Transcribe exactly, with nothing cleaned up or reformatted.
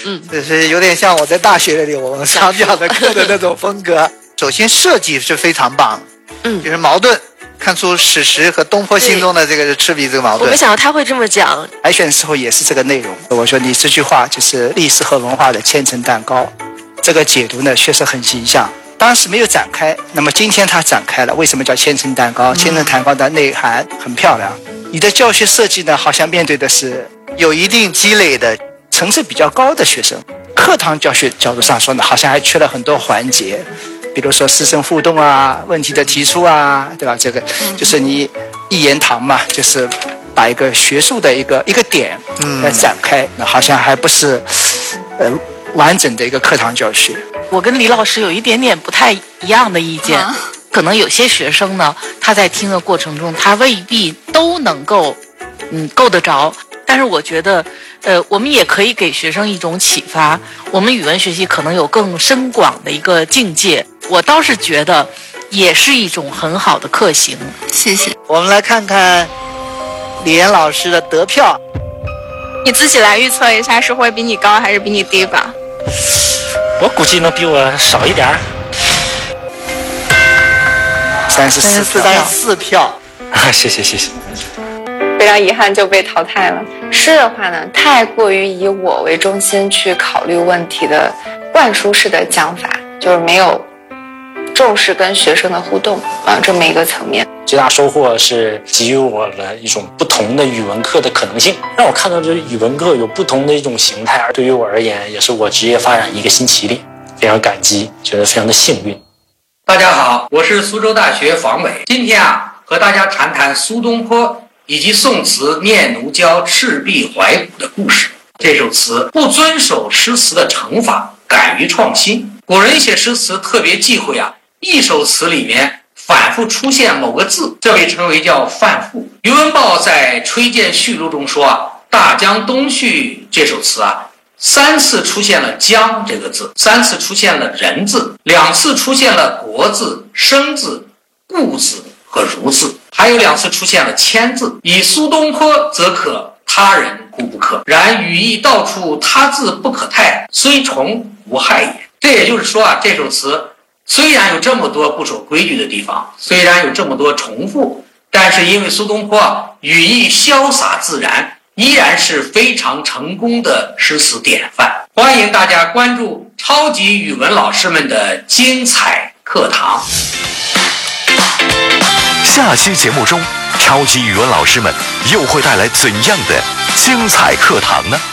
嗯， 就是有点像我在大学里我们常讲的课的那种风格。首先设计是非常棒， 嗯， 就是矛盾，看出史实和东坡心中的这个赤壁这个矛盾。 我没想到他会这么讲。 海选的时候也是这个内容。我说你这句话就是历史和文化的千层蛋糕，这个解读呢确实很形象。当时没有展开，那么今天它展开了。为什么叫千层蛋糕？千层蛋糕的内涵很漂亮。你的教学设计呢，好像面对的是有一定积累的层次比较高的学生。课堂教学角度上说呢，好像还缺了很多环节，比如说师生互动啊，问题的提出啊，对吧？这个就是你一言堂嘛，就是把一个学术的一个一个点来展开，那好像还不是呃完整的一个课堂教学。 我跟李老师有一点点不太一样的意见，啊、可能有些学生呢，他在听的过程中，他未必都能够嗯够得着。但是我觉得，呃，我们也可以给学生一种启发。我们语文学习可能有更深广的一个境界，我倒是觉得也是一种很好的课型。 谢谢。 我们来看看李岩老师的得票， 你自己来预测一下，是会比你高还是比你低吧？ 我估计能比我少一点儿。 三十四票， 三十四票。 谢谢谢谢。 非常遗憾就被淘汰了。诗的话呢，太过于以我为中心去考虑问题的灌输式的讲法，就是没有重视跟学生的互动啊这么一个层面。 最大收获是给予我了一种不同的语文课的可能性，让我看到这语文课有不同的一种形态，而对于我而言，也是我职业发展一个新起点，非常感激，觉得非常的幸运。 大家好，我是苏州大学房伟，今天啊，和大家谈谈苏东坡以及宋词《念奴娇·赤壁怀古》的故事。这首词不遵守诗词的成法，敢于创新。古人写诗词特别忌讳啊，一首词里面反复出现某个字，这被称为叫反复。余文豹在《吹荐序录》中说啊，大江东去这首词啊，三次出现了江这个字，三次出现了人字，两次出现了国字、生字、故字和如字，还有两次出现了签字。以苏东坡则可，他人故不可。然语意到处他字不可汰，虽重无害也。这也就是说啊，这首词虽然有这么多不守规矩的地方，虽然有这么多重复，但是因为苏东坡啊语意潇洒自然，依然是非常成功的诗词典范。欢迎大家关注超级语文老师们的精彩课堂。 下期节目中，超级语文老师们又会带来怎样的精彩课堂呢？